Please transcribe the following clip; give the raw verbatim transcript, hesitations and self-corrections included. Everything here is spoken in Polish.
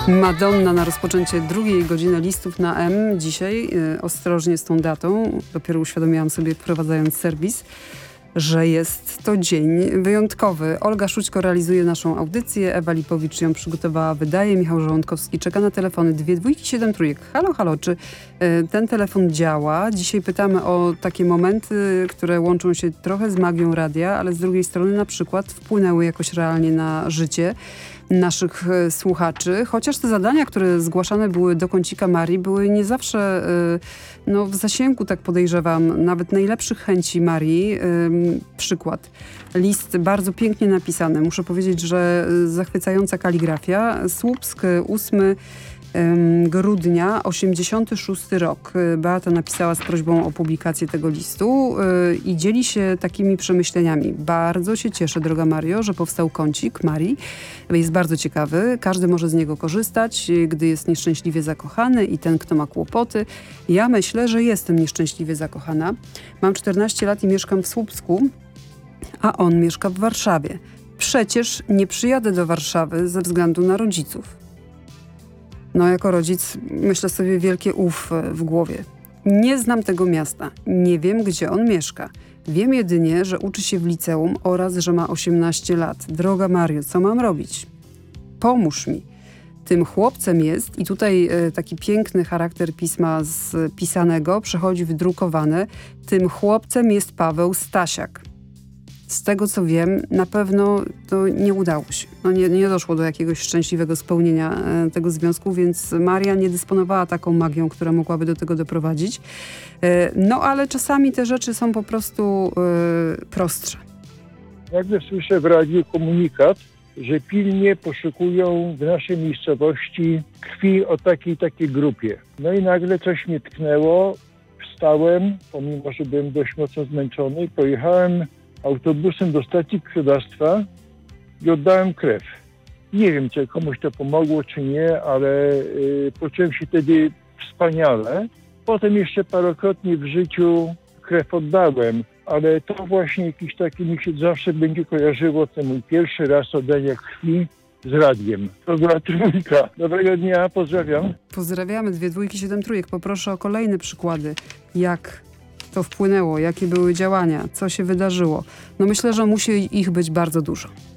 Madonna na rozpoczęcie drugiej godziny listów na M. Dzisiaj y, ostrożnie z tą datą. Dopiero uświadomiłam sobie, wprowadzając serwis, że jest to dzień wyjątkowy. Olga Szućko realizuje naszą audycję, Ewa Lipowicz ją przygotowała, wydaje, Michał Żołądkowski czeka na telefony. Dwie dwójki, siedem trójek. Halo, halo, czy y, ten telefon działa? Dzisiaj pytamy o takie momenty, które łączą się trochę z magią radia, ale z drugiej strony na przykład wpłynęły jakoś realnie na życie naszych e, słuchaczy, chociaż te zadania, które zgłaszane były do kącika Marii, były nie zawsze e, no, w zasięgu, tak podejrzewam, nawet najlepszych chęci Marii. E, przykład. List bardzo pięknie napisany. Muszę powiedzieć, że zachwycająca kaligrafia. Słupsk, ósmego grudnia, osiemdziesiąty szósty rok. Beata napisała z prośbą o publikację tego listu yy, i dzieli się takimi przemyśleniami. Bardzo się cieszę, droga Mario, że powstał kącik Marii. Jest bardzo ciekawy. Każdy może z niego korzystać, gdy jest nieszczęśliwie zakochany i ten, kto ma kłopoty. Ja myślę, że jestem nieszczęśliwie zakochana. Mam czternaście lat i mieszkam w Słupsku, a on mieszka w Warszawie. Przecież nie przyjadę do Warszawy ze względu na rodziców. No, jako rodzic myślę sobie wielkie uf w głowie. Nie znam tego miasta. Nie wiem, gdzie on mieszka. Wiem jedynie, że uczy się w liceum oraz, że ma osiemnaście lat. Droga Mario, co mam robić? Pomóż mi. Tym chłopcem jest, i tutaj e, taki piękny charakter pisma z pisanego przechodzi w drukowane, tym chłopcem jest Paweł Stasiak. Z tego, co wiem, na pewno to nie udało się. No nie, nie doszło do jakiegoś szczęśliwego spełnienia e, tego związku, więc Maria nie dysponowała taką magią, która mogłaby do tego doprowadzić. E, no ale czasami te rzeczy są po prostu e, prostsze. Nagle słyszę w radiu komunikat, że pilnie poszukują w naszej miejscowości krwi o takiej takiej grupie. No i nagle coś mnie tknęło, wstałem, pomimo że byłem dość mocno zmęczony, pojechałem autobusem do stacji krwiodawstwa i oddałem krew. Nie wiem, czy komuś to pomogło, czy nie, ale y, poczułem się wtedy wspaniale. Potem jeszcze parokrotnie w życiu krew oddałem, ale to właśnie jakiś taki mi się zawsze będzie kojarzyło, ten mój pierwszy raz oddania krwi z radiem. To była trójka. Dobrego dnia, pozdrawiam. Pozdrawiamy, dwie dwójki, siedem trójek. Poproszę o kolejne przykłady, jak to wpłynęło, jakie były działania, co się wydarzyło. No myślę, że musi ich być bardzo dużo.